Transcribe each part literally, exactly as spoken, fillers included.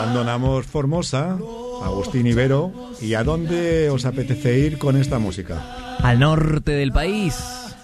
Abandonamos Formosa, Agustín Ibero. ¿Y a dónde os apetece ir con esta música? Al norte del país.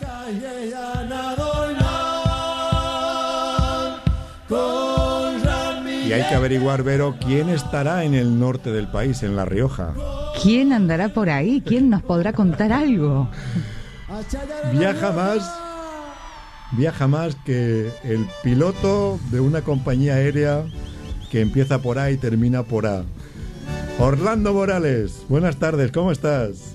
Y hay que averiguar, Vero, quién estará en el norte del país, en La Rioja. ¿Quién andará por ahí? ¿Quién nos podrá contar algo? Viaja más, viaja más que el piloto de una compañía aérea que empieza por A y termina por A. Orlando Morales, buenas tardes, ¿cómo estás?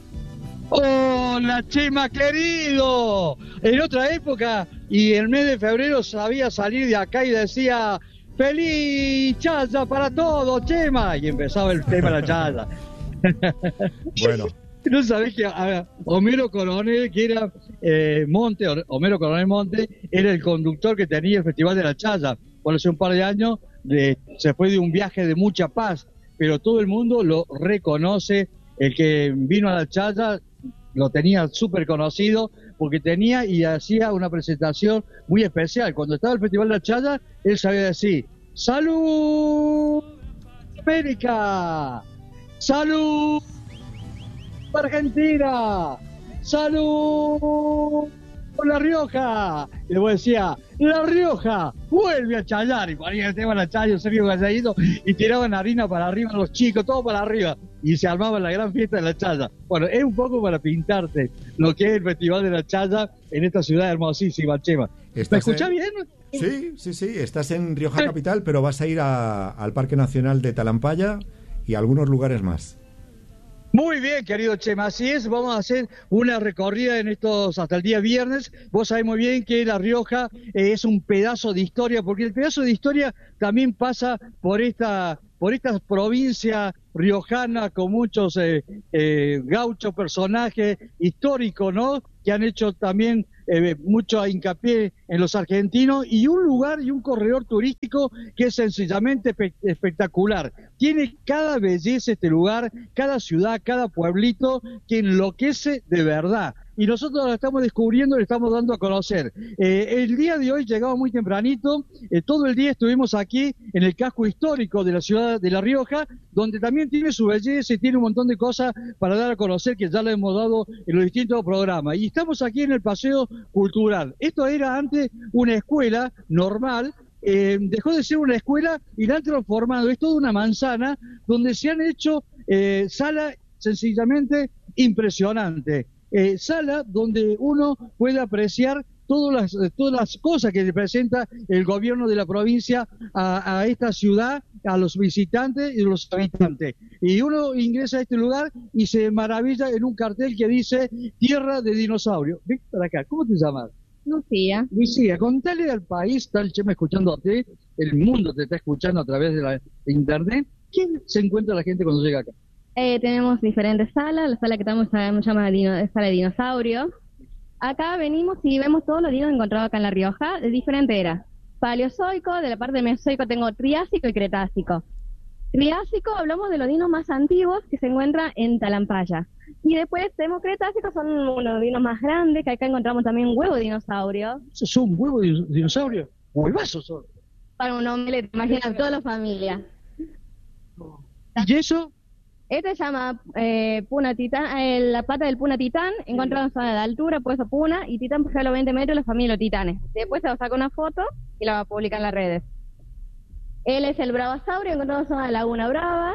Hola, Chema querido. En otra época y el mes de febrero sabía salir de acá y decía: ¡feliz chaya para todos, Chema! Y empezaba el tema de la chaya. Bueno. No sabés que a ver, Homero Coronel, que era eh, Monte, Homero Coronel Monte, era el conductor que tenía el Festival de la Chaya. Por hace un par de años de, se fue de un viaje de mucha paz, pero todo el mundo lo reconoce. El que vino a la Chaya lo tenía súper conocido porque tenía y hacía una presentación muy especial. Cuando estaba el Festival de la Chaya, él sabía decir: ¡Salud América! ¡Salud Argentina! ¡Salud por La Rioja! Y luego decía: La Rioja vuelve a chayar. Y ponía el tema de la chaya, Sergio Galladito, y tiraban harina para arriba los chicos, todo para arriba. Y se armaba la gran fiesta de la chaya. Bueno, es un poco para pintarte lo que es el Festival de la Chaya en esta ciudad hermosísima, Chema. ¿Me escuchás en... bien? Sí, sí, sí. Estás en Rioja Capital, pero vas a ir a, al Parque Nacional de Talampaya y a algunos lugares más. Muy bien, querido Chema, así es, vamos a hacer una recorrida en estos hasta el día viernes. Vos sabés muy bien que La Rioja eh, es un pedazo de historia, porque el pedazo de historia también pasa por esta por esta provincia riojana con muchos eh, eh, gauchos, personajes históricos, ¿no?, que han hecho también eh, mucho hincapié en los argentinos, y un lugar y un corredor turístico que es sencillamente espe- espectacular. Tiene cada belleza este lugar, cada ciudad, cada pueblito que enloquece de verdad. Y nosotros lo estamos descubriendo y lo estamos dando a conocer. Eh, el día de hoy llegamos muy tempranito, eh, todo el día estuvimos aquí en el casco histórico de la ciudad de La Rioja, donde también tiene su belleza y tiene un montón de cosas para dar a conocer que ya le hemos dado en los distintos programas. Y estamos aquí en el Paseo Cultural. Esto era antes una escuela normal, eh, dejó de ser una escuela y la han transformado, es toda una manzana donde se han hecho eh, salas sencillamente impresionantes. Eh, sala donde uno puede apreciar todas las, todas las cosas que representa el gobierno de la provincia a, a esta ciudad, a los visitantes y los habitantes. Y uno ingresa a este lugar y se maravilla en un cartel que dice Tierra de Dinosaurio. Ven para acá, ¿cómo te llamas? Lucía. Lucía, contale al país, está el Chema escuchándote, el mundo te está escuchando a través de la de internet. ¿Quién se encuentra la gente cuando llega acá? Eh, tenemos diferentes salas. La sala que estamos se llama dino, sala de dinosaurio. Acá venimos y vemos todos los dinos encontrados acá en La Rioja, de diferente era. Paleozoico, de la parte de Mesozoico tengo Triásico y Cretácico. Triásico, hablamos de los dinos más antiguos que se encuentran en Talampaya. Y después tenemos Cretácico, son unos dinos más grandes, que acá encontramos también huevo de dinosaurio. ¿Eso es un huevo de dinosaurio? ¿Huevazos son? Para un omelette, imagina toda la familia. ¿Y eso? Este se llama eh, Puna Titán, eh, la pata del Puna Titán, encontrado en zona de altura, por eso Puna, y Titán por a los veinte metros, la familia de los titanes. Después se va a sacar una foto y la va a publicar en las redes. Él es el Bravasaurio, encontrado en zona de Laguna Brava.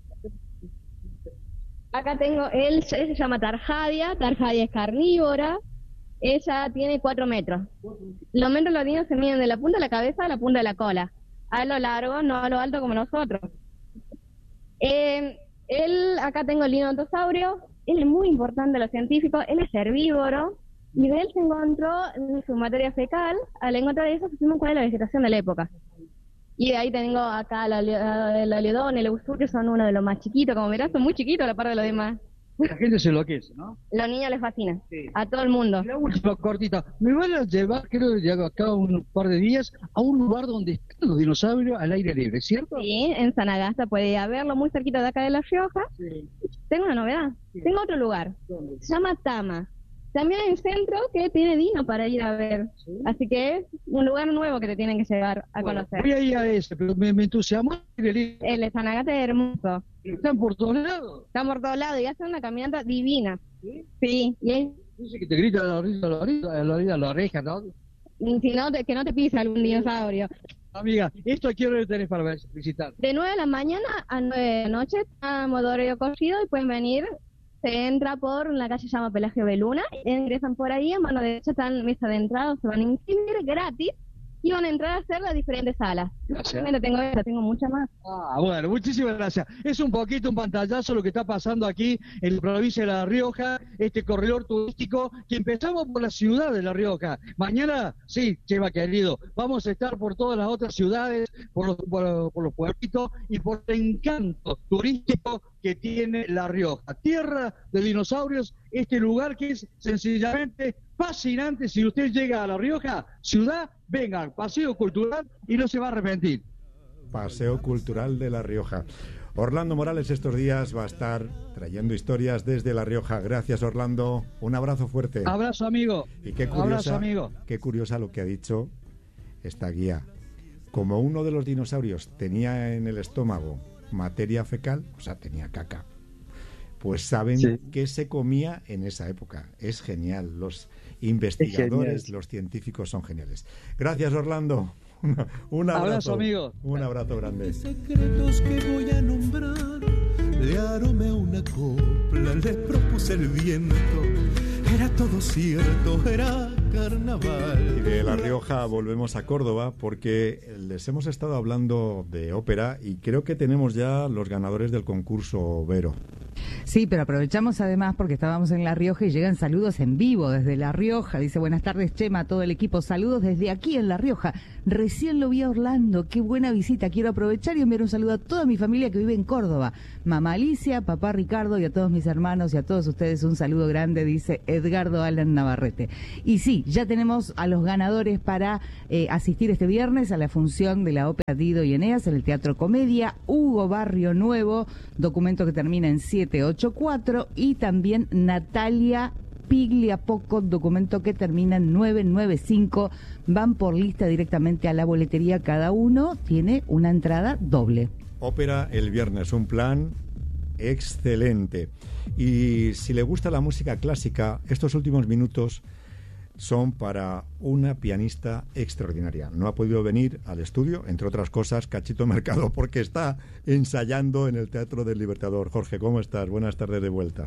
Acá tengo, él, él se llama Tarjadia, Tarjadia es carnívora, ella tiene cuatro metros. Los metros de los dinos se miden de la punta de la cabeza a la punta de la cola, a lo largo, no a lo alto como nosotros. Eh, Él, acá tengo el linodontosaurio, él es muy importante a los científicos, él es herbívoro, y de él se encontró en su materia fecal. Al encontrar eso, supimos cuál es la vegetación de la época. Y de ahí tengo acá la, la, la Leodón, el Eusur, que son uno de los más chiquitos, como verás, son muy chiquitos a la par de los demás. La gente se enloquece, ¿no? Los niños les fascina, sí. A todo el mundo. La última cortita, me van a llevar, creo que acá un par de días, a un lugar donde están los dinosaurios al aire libre, ¿cierto? Sí, en Sanagasta puede ir a verlo, muy cerquita de acá de La Rioja. Sí. Tengo una novedad, sí. Tengo otro lugar, ¿Dónde? Se llama Tama. También hay un centro que tiene Dino para ir a ver. ¿Sí? Así que es un lugar nuevo que te tienen que llevar a bueno, conocer. Voy a ir a ese, pero me, me entusiasmó. El Estanagate es hermoso. ¿Están por todos lados? Están por todos lados y hacen una caminata divina. ¿Sí? Sí. Y es... Dice que te grita a la orilla, a la orilla, a la orilla, a la oreja, ¿no? Si no, te, que no te pisa algún dinosaurio. Amiga, ¿esto a qué hora tenés para visitar? De nueve de la mañana a nueve de la noche está Modorio Corrido y pueden venir. Se entra por la calle, se llama Pelagio Beluna, ingresan por ahí, a mano derecha están mesa de entrada, se van a inscribir gratis y van a entrar a hacer las diferentes salas. Gracias. Yo tengo esta, tengo muchas más. Ah, bueno, muchísimas gracias. Es un poquito un pantallazo lo que está pasando aquí en la provincia de La Rioja, este corredor turístico, que empezamos por la ciudad de La Rioja. Mañana, sí, Chema querido, vamos a estar por todas las otras ciudades, por los, por, por los pueblitos y por el encanto turístico que tiene La Rioja. Tierra de dinosaurios, este lugar que es sencillamente fascinante. Si usted llega a La Rioja, ciudad, venga, paseo cultural y no se va a arrepentir. Paseo cultural de La Rioja. Orlando Morales estos días va a estar trayendo historias desde La Rioja. Gracias, Orlando. Un abrazo fuerte. Abrazo, amigo. Y qué curiosa, abrazo, amigo. Qué curiosa lo que ha dicho esta guía. Como uno de los dinosaurios tenía en el estómago materia fecal, o sea, tenía caca, pues saben sí. qué se comía en esa época. Es genial. Los investigadores, los científicos son geniales. Gracias, Orlando. Un abrazo, abrazo, amigo. Un abrazo grande. Secretos que voy a nombrar, le aromé una copla, le propuse el viento. Era todo cierto, era carnaval. Y de La Rioja volvemos a Córdoba porque les hemos estado hablando de ópera y creo que tenemos ya los ganadores del concurso Vero. Sí, pero aprovechamos además porque estábamos en La Rioja y llegan saludos en vivo desde La Rioja. Dice, buenas tardes, Chema, a todo el equipo. Saludos desde aquí en La Rioja. Recién lo vi a Orlando. Qué buena visita. Quiero aprovechar y enviar un saludo a toda mi familia que vive en Córdoba. Mamá Alicia, papá Ricardo y a todos mis hermanos y a todos ustedes un saludo grande, dice Edgardo Alan Navarrete. Y sí, ya tenemos a los ganadores para eh, asistir este viernes a la función de la ópera Dido y Eneas en el Teatro Comedia. Hugo Barrio Nuevo, documento que termina en siete ocho cuatro, y también Natalia Pigliapoco, documento que termina en nueve nueve cinco. Van por lista directamente a la boletería, cada uno tiene una entrada doble. Ópera el viernes, un plan excelente. Y si le gusta la música clásica, estos últimos minutos son para una pianista extraordinaria. No ha podido venir al estudio, entre otras cosas, Cachito Mercado, porque está ensayando en el Teatro del Libertador. Jorge, ¿cómo estás? Buenas tardes de vuelta.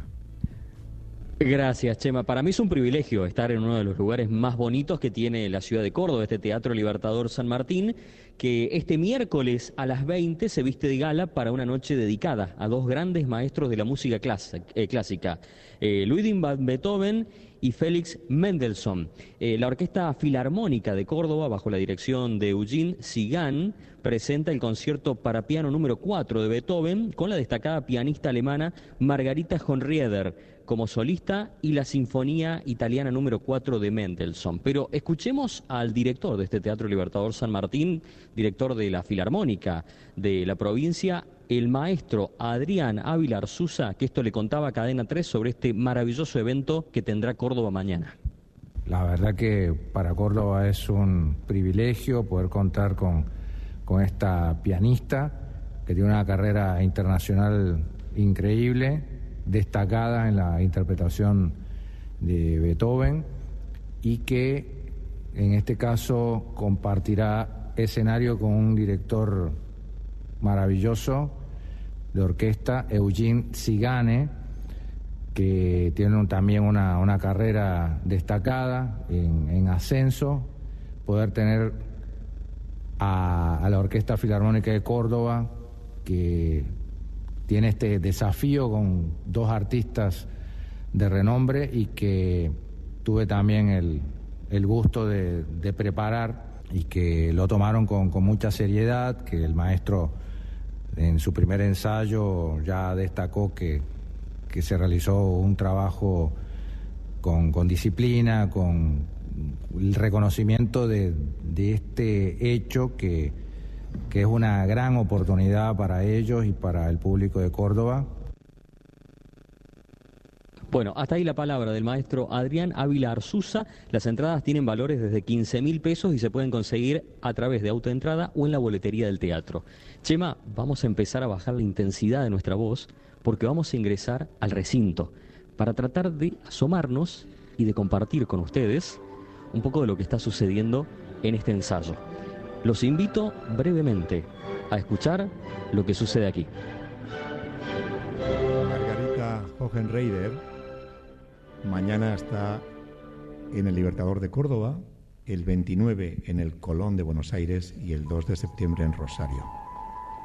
Gracias, Chema. Para mí es un privilegio estar en uno de los lugares más bonitos que tiene la ciudad de Córdoba, este Teatro Libertador San Martín, que este miércoles a las veinte se viste de gala para una noche dedicada a dos grandes maestros de la música clásica, eh, Ludwig van Beethoven y Félix Mendelssohn. Eh, la Orquesta Filarmónica de Córdoba, bajo la dirección de Eugene Sigan, presenta el concierto para piano número cuatro de Beethoven con la destacada pianista alemana Margarita Honrieder como solista y la Sinfonía Italiana número cuatro de Mendelssohn. Pero escuchemos al director de este Teatro Libertador San Martín, director de la Filarmónica de la provincia, el maestro Adrián Ávila Arzuza, que esto le contaba a Cadena tres sobre este maravilloso evento que tendrá Córdoba mañana. La verdad que para Córdoba es un privilegio poder contar con, con esta pianista que tiene una carrera internacional increíble, destacada en la interpretación de Beethoven y que en este caso compartirá escenario con un director maravilloso de orquesta, Eugene Sigane, que tiene un, también una, una carrera destacada en, en ascenso. Poder tener a, a la Orquesta Filarmónica de Córdoba, que tiene este desafío con dos artistas de renombre y que tuve también el, el gusto de, de preparar y que lo tomaron con, con mucha seriedad, que el maestro en su primer ensayo ya destacó que, que se realizó un trabajo con, con disciplina, con el reconocimiento de, de este hecho que que es una gran oportunidad para ellos y para el público de Córdoba. Bueno, hasta ahí la palabra del maestro Adrián Ávila Arzuza. Las entradas tienen valores desde quince mil pesos y se pueden conseguir a través de autoentrada o en la boletería del teatro. Chema, vamos a empezar a bajar la intensidad de nuestra voz porque vamos a ingresar al recinto para tratar de asomarnos y de compartir con ustedes un poco de lo que está sucediendo en este ensayo. Los invito brevemente a escuchar lo que sucede aquí. Margarita Hohenreider mañana está en el Libertador de Córdoba, el veintinueve en el Colón de Buenos Aires y el dos de septiembre en Rosario.